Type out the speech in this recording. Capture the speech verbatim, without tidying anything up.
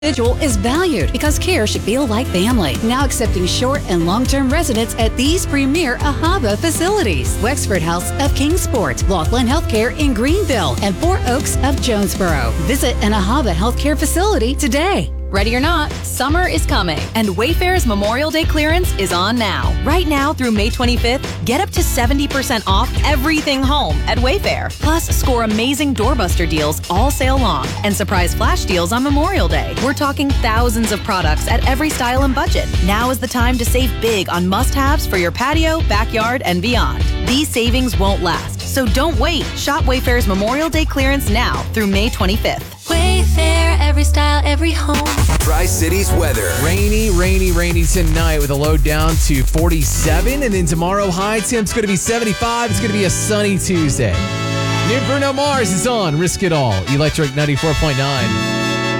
individual is valued because care should feel like family. Now accepting short and long-term residents at these premier AHAVA facilities. Wexford House of Kingsport, Laughlin Healthcare in Greenville, and Four Oaks of Jonesboro. Visit an AHAVA healthcare facility today. Ready or not, summer is coming, and Wayfair's Memorial Day clearance is on now. Right now through May twenty-fifth, get up to seventy percent off everything home at Wayfair. Plus, score amazing doorbuster deals all sale long and surprise flash deals on Memorial Day. We're talking thousands of products at every style and budget. Now is the time to save big on must-haves for your patio, backyard, and beyond. These savings won't last, so don't wait. Shop Wayfair's Memorial Day clearance now through May twenty-fifth. Wayfair, every style, every home. Tri-Cities weather. Rainy, rainy, rainy tonight with a low down to forty-seven. And then tomorrow, high temp's going to be seventy-five. It's going to be a sunny Tuesday. New Bruno Mars is on Risk It All. Electric ninety-four point nine.